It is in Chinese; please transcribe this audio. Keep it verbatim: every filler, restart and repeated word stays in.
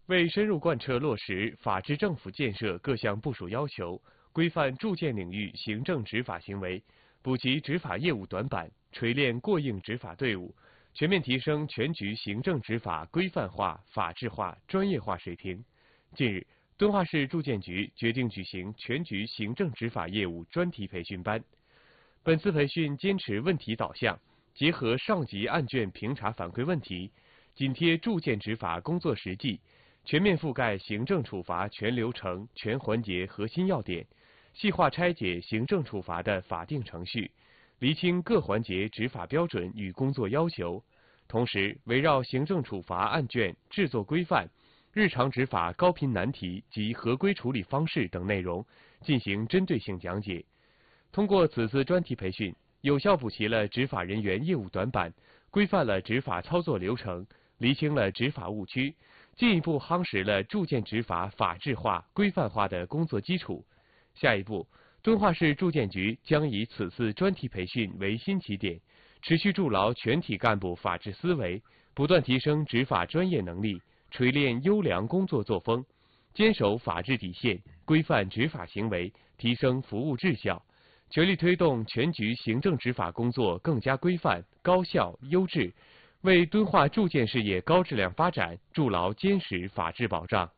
为深入贯彻落实法治政府建设各项部署要求，规范住建领域行政执法行为，补齐执法业务短板，锤炼过硬执法队伍，全面提升全局行政执法规范化、法治化、专业化水平。近日，敦化市住建局决定举行全局行政执法业务专题培训班。本次培训坚持问题导向，结合上级案卷评查反馈问题，紧贴住建执法工作实际，全面覆盖行政处罚全流程、全环节核心要点，细化拆解行政处罚的法定程序，厘清各环节执法标准与工作要求。同时，围绕行政处罚案卷制作规范、日常执法高频难题及合规处理方式等内容进行针对性讲解。通过此次专题培训，有效补齐了执法人员业务短板，规范了执法操作流程，厘清了执法误区，进一步夯实了住建执法法治化、规范化的工作基础。下一步，敦化市住建局将以此次专题培训为新起点，持续筑牢全体干部法治思维，不断提升执法专业能力，锤炼优良工作作风，坚守法治底线，规范执法行为，提升服务质效，全力推动全局行政执法工作更加规范、高效、优质，为敦化住建事业高质量发展筑牢坚实法治保障。